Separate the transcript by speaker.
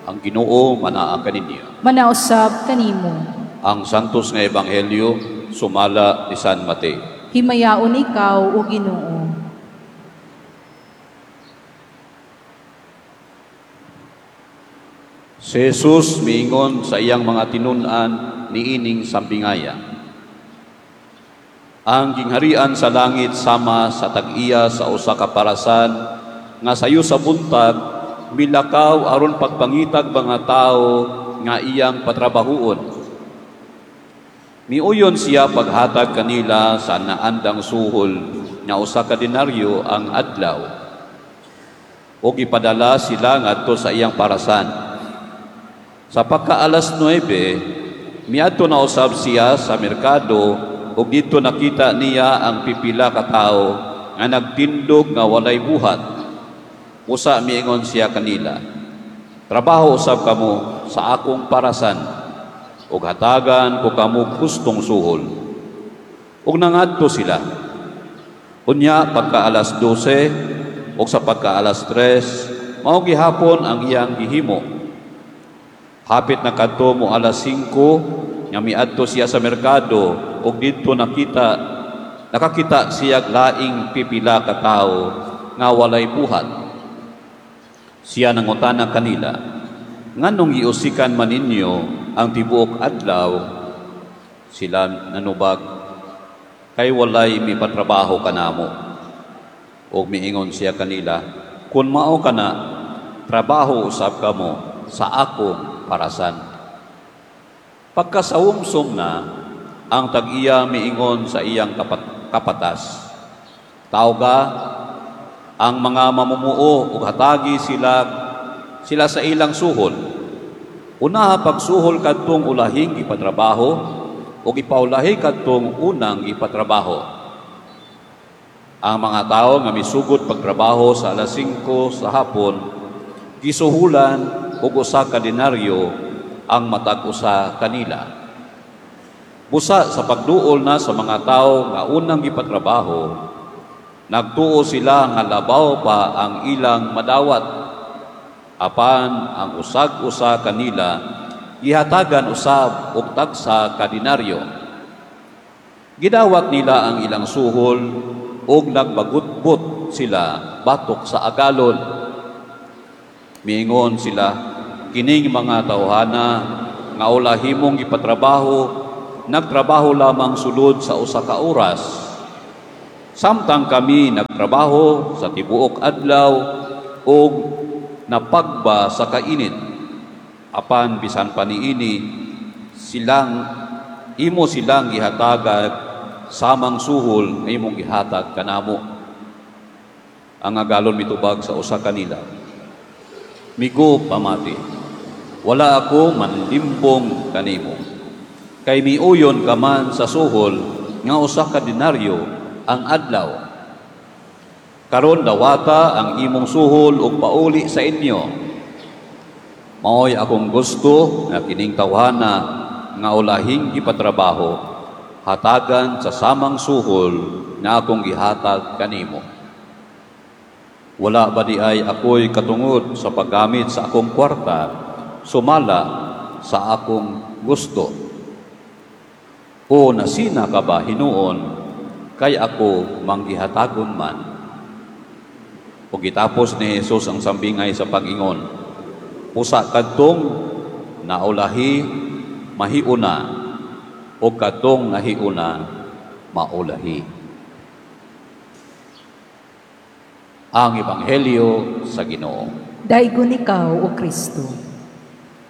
Speaker 1: Ang Ginoo manaa kaninyo.
Speaker 2: Manausab kanimo.
Speaker 1: Ang santos nga ebanghelyo sumala ni San Mateo.
Speaker 2: Himayaon ikaw o Ginoo.
Speaker 1: Si Jesus miingon sa iyang mga tinun-an niining sambingaya. Ang gingharian sa langit sama sa tag-iya sa usa ka parasan nga sayo sa buntag milakaw aron pagpangitag mga tao nga iyang patrabahuon. Miuyon siya paghatag kanila sa naandang suhol nga usa ka denaryo ang adlaw. O gipadala sila ngadto sa iyang parasan. Sa pagka-alas 9, miadto na usab siya sa merkado ug dito nakita niya ang pipila ka tawo nga nagtindog nga walay buhat. Usa miingon siya kanila, trabaho usab kamo sa akong parasan ug hatagan ko kamo hustong suhol. Ug nangadto sila. Unya pagka alas 12 ug sa pagka alas 3 mao gihapon ang iyang gihimo. Hapit na kadto mo alas 5 nga miadto siya sa merkado ug didto nakakita siya laing pipila ka tawo nga walay buhat. Siya nangutana kanila, nganong giusikan man ninyo ang tibuok adlaw? Sila nanubag, kay walay mipatrabaho kanamo. O miingon siya kanila, kun mao kana, trabaho usab kamo sa akong parasan. Pagkasawumsong na, ang tag-iya miingon sa iyang kapatas, tawga ang mga mamumuo ug hatagi sila sa ilang suhol. Unaha pagsuhol kadtong ulahing ipatrabaho ug ipaulahi kadtong unang ipatrabaho. Ang mga tao nga misugod pagtrabaho sa alas 5 sa hapon gisuhulan og usa ka denaryo ang matag usa kanila. Busa sa pagduol na sa mga tao nga unang ipatrabaho, nagtuo sila nga labaw pa ang ilang madawat. Apan ang usag-usa kanila gihatagan usab og tagsa ka denaryo. Gidawat nila ang ilang suhol ug nagbagutbot sila batok sa agalon. Miingon sila, kining mga tawhana nga ulahimong ipatrabaho, nagtrabaho lamang sulod sa usa ka oras. Samtang kami nagtrabaho sa tibuok adlaw o napagba sa kainit. Apan bisan pa niini, imo silang gihatagag samang suhol nga imong gihatag kanamo. Ang agalon mitubag sa usa kanila, migo pamati, wala ako manlimbong kanimo. Kay miuyon ka man sa suhol nga usa ka denaryo ang adlaw. Karon dawata ang imong suhol ug pauli sa inyo. Maoy akong gusto nga kining tawhana nga ulahing gipatrabaho, hatagan sa samang suhol nga akong gihatag kanimo. Wala ba di ay ako'y katungod sa paggamit sa akong kwarta, sumala sa akong gusto? O nasina ka ba hinuon, kay ako manggihatagon man? O gitapos ni Jesus ang sambingay sa pag-ingon, usa kadtong naulahi mahiuna o kadtong nahiuna maulahi. Ang Ebanghelyo sa Ginoo.
Speaker 2: Daigon ikaw o Kristo.